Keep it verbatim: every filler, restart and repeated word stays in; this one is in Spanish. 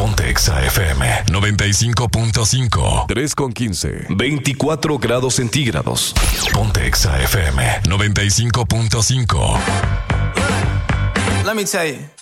Ponte Exa F M noventa y cinco punto cinco. tres con quince. veinticuatro grados centígrados. Ponte Exa F M noventa y cinco punto cinco. Let me tell you.